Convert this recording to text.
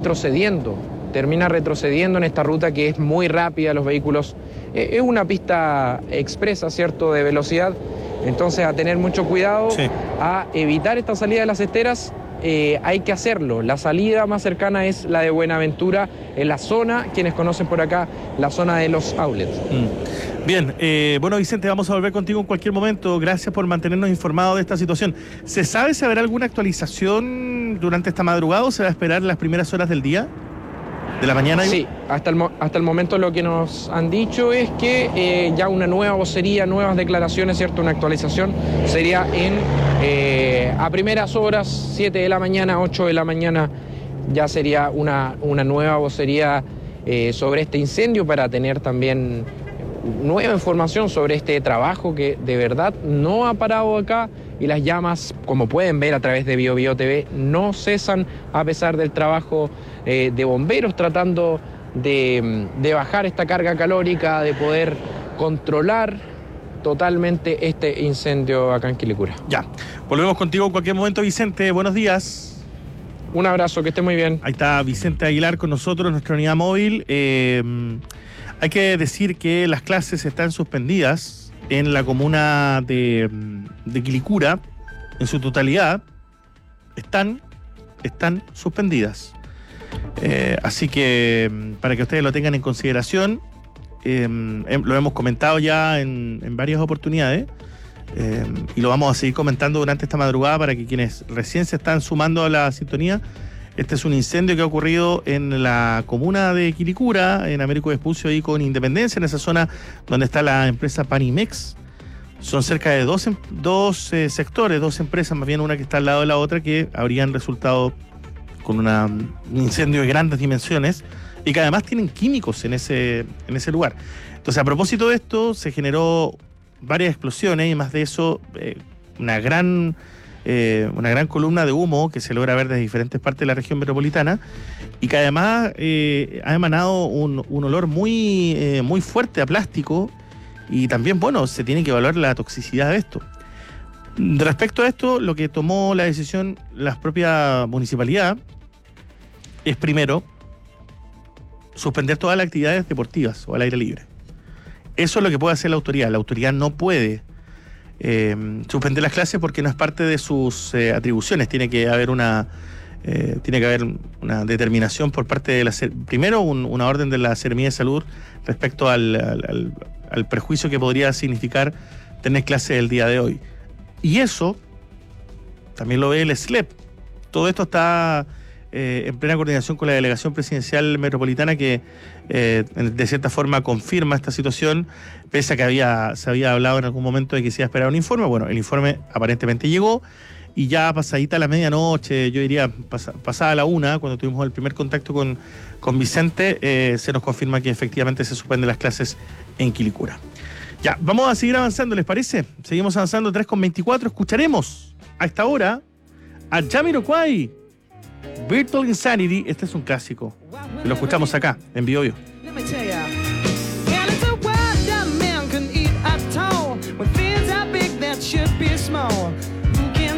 termina retrocediendo en esta ruta que es muy rápida, los vehículos, es una pista expresa, ¿cierto?, de velocidad, entonces a tener mucho cuidado, sí, a evitar esta salida de las esteras. Hay que hacerlo. La salida más cercana es la de Buenaventura, en la zona, quienes conocen por acá, la zona de los outlets. Bien, bueno, Vicente, vamos a volver contigo en cualquier momento. Gracias por mantenernos informados de esta situación. ¿Se sabe si habrá alguna actualización durante esta madrugada o se va a esperar las primeras horas del día? ¿De la mañana? Sí, hasta el momento lo que nos han dicho es que ya una nueva vocería, nuevas declaraciones, ¿cierto? Una actualización sería a primeras horas, 7 de la mañana, 8 de la mañana, ya sería una nueva vocería sobre este incendio para tener también nueva información sobre este trabajo que de verdad no ha parado acá y las llamas, como pueden ver a través de BioBio TV, no cesan a pesar del trabajo de bomberos tratando de bajar esta carga calórica, de poder controlar totalmente este incendio acá en Quilicura. Ya, volvemos contigo en cualquier momento, Vicente. Buenos días. Un abrazo, que esté muy bien. Ahí está Vicente Aguilar con nosotros, nuestra unidad móvil. Hay que decir que las clases están suspendidas en la comuna de Quilicura, en su totalidad, están suspendidas. Así que para que ustedes lo tengan en consideración, lo hemos comentado ya en varias oportunidades y lo vamos a seguir comentando durante esta madrugada para que quienes recién se están sumando a la sintonía. Este es un incendio que ha ocurrido en la comuna de Quilicura, en Américo Vespucio y con Independencia, en esa zona donde está la empresa Panimex. Son cerca de dos sectores, dos empresas, más bien una que está al lado de la otra, que habrían resultado con un incendio de grandes dimensiones y que además tienen químicos en ese lugar. Entonces, a propósito de esto, se generó varias explosiones y más de eso, una gran columna de humo que se logra ver desde diferentes partes de la región metropolitana y que además ha emanado un olor muy fuerte a plástico y también, bueno, se tiene que evaluar la toxicidad de esto. Respecto a esto, lo que tomó la decisión la propia municipalidad es primero suspender todas las actividades deportivas o al aire libre. Eso es lo que puede hacer la autoridad. La autoridad no puede suspender las clases porque no es parte de sus atribuciones. Tiene que haber una determinación por parte de primero una orden de la Seremía de Salud respecto al perjuicio que podría significar tener clases el día de hoy. Y eso también lo ve el SLEP. Todo esto está en plena coordinación con la Delegación Presidencial Metropolitana que de cierta forma confirma esta situación, pese a que se había hablado en algún momento de que se iba a esperar un informe. Bueno, el informe aparentemente llegó y ya pasadita la medianoche, yo diría pasada la 1, cuando tuvimos el primer contacto con Vicente, se nos confirma que efectivamente se suspenden las clases en Quilicura. Ya, vamos a seguir avanzando, ¿les parece? Seguimos avanzando, 3:24. Escucharemos a esta hora a Jamiroquai, Virtual Insanity. Este es un clásico. Lo escuchamos acá, en BioBio.